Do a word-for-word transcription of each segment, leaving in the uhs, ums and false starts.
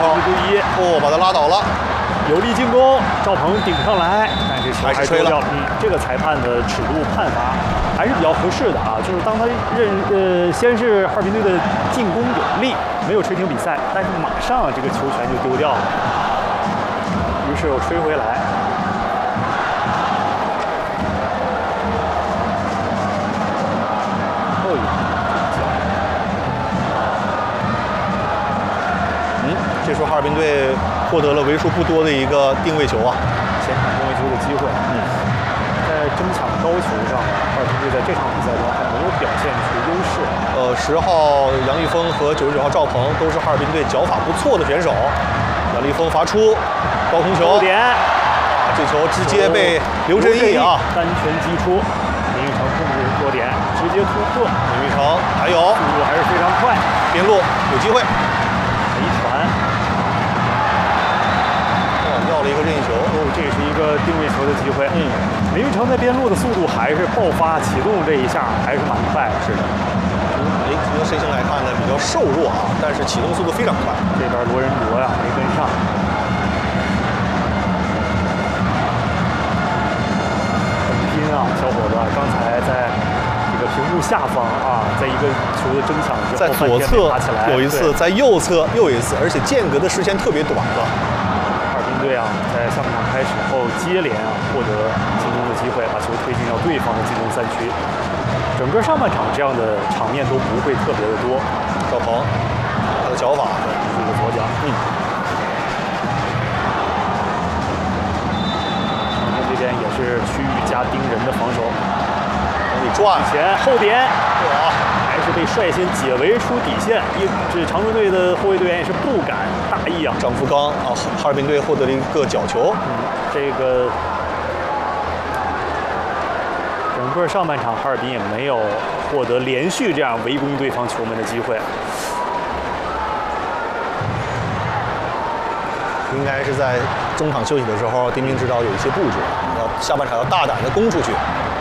候， 一对一， 哦，把他拉倒了。 有力进攻，赵鹏顶上来，但是球还是吹了。 嗯，这个裁判的尺度判罚还是比较合适的啊。就是当他认呃，先是哈尔滨队的进攻有力，没有吹停比赛，但是马上这个球权就丢掉了，于是又吹回来。后一嗯，这时候哈尔滨队获得了为数不多的一个定位球啊， 前场定位球的机会。嗯，在争抢高球上，哈尔滨队在这场比赛中还没有表现出优势。 呃，十号杨立峰和九十九号赵鹏都是哈尔滨队脚法不错的选手。杨立峰罚出高空球， 点啊， 这球直接被刘振义啊单拳击出，林玉成控制落点，直接突破。 林玉成还有速度还是非常快， 边路有机会， 没传。 哦，要了一个任意球， 哦，这是一个定位球的机会。嗯，林玉成在边路的速度还是爆发启动这一下还是蛮快的。 是的。哎，从身形来看呢，比较瘦弱啊，但是启动速度非常快。 这边罗仁卓呀没跟上，很拼啊，小伙子！刚才在这个屏幕下方啊，在一个球的争抢之后， 在左侧有一次，在右侧又一次，而且间隔的时间特别短了。 哈尔滨队啊，在下半场开始后接连啊获得进攻的机会，把球推进到对方的进攻三区。整个上半场这样的场面都不会特别的多。 赵鹏，他的脚法， 这个左脚，嗯。长春这边也是区域加盯人的防守， 往里转， 前后点， 哇， 还是被率先解围出底线。一这长春队的后卫队员也是不敢大意啊。 张福刚啊，哈尔滨队获得了一个角球。 嗯，这个。整个上半场，哈尔滨也没有获得连续这样围攻对方球门的机会。 应该是在中场休息的时候，丁兵指导有一些布置，要下半场要大胆的攻出去。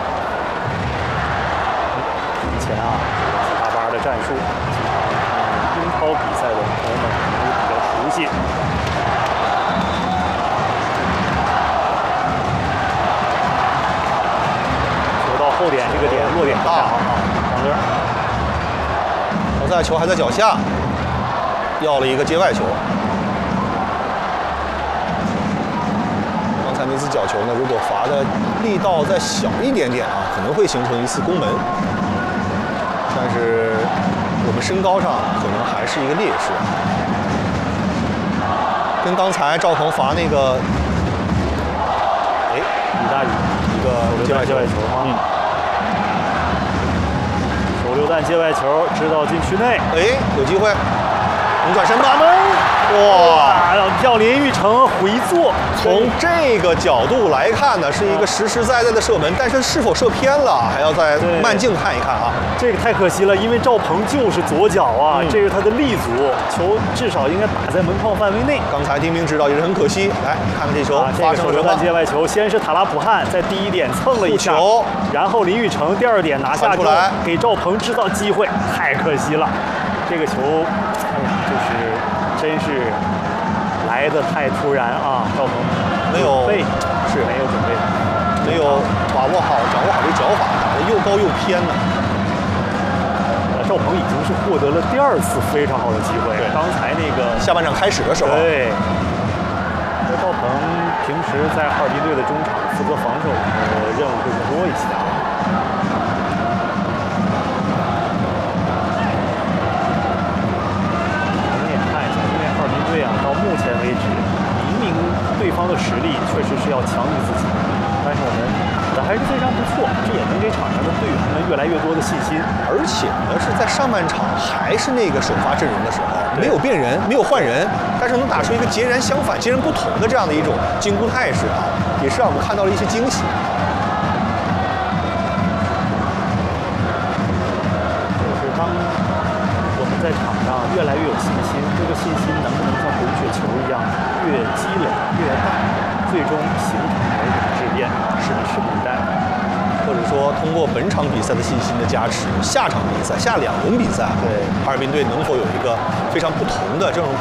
以前啊，七八八的战术，英超比赛的朋友们可能比较熟悉。后点这个点落点大啊，张乐， 球赛球还在脚下，要了一个界外球。刚才那次角球呢，如果罚的力道再小一点点啊，可能会形成一次攻门。但是我们身高上可能还是一个劣势，跟刚才赵鹏罚那个，哎， 李大宇一个界外界外球啊。嗯，手榴弹界外球直到禁区内， 哎，有机会，能转身吧？ 哇，叫林玉成回做。 从这个角度来看呢，是一个实实在在的射门，但是是否射偏了，还要再慢镜看一看啊。 这个太可惜了，因为赵鹏就是左脚啊，嗯、这是他的立足，球至少应该打在门框范围内。 刚才丁兵指导也是很可惜，来看看这球发生了什么。 这个手榴弹界外球，先是塔拉普汉在第一点蹭了一下，然后林玉成第二点拿下之后，给赵鹏制造机会，太可惜了。这个球，哎呀，就是真是来得太突然啊！赵鹏没有备，是没有准备， 没有把握好、掌握好这脚法，打得又高又偏呢。 呃，赵鹏已经是获得了第二次非常好的机会。刚才那个下半场开始的时候， 对。那赵鹏平时在哈尔滨队的中场负责防守的任务会更多一些啊。对啊，到目前为止，明明对方的实力确实是要强于自己，但是我们打的还是非常不错，这也能给场上的队员们越来越多的信心。 而且呢，是在上半场还是那个首发阵容的时候，没有变人，没有换人，但是能打出一个截然相反、截然不同的这样的一种进攻态势啊，也是让我们看到了一些惊喜。 就是当我们在场上越来越有信心，这个信心能不能像滚雪球一样越积累越大，最终形成某种质变，是拭目以待。 或者说，通过本场比赛的信心的加持，下场比赛、下两轮比赛，对哈尔滨队能否有一个非常不同的这种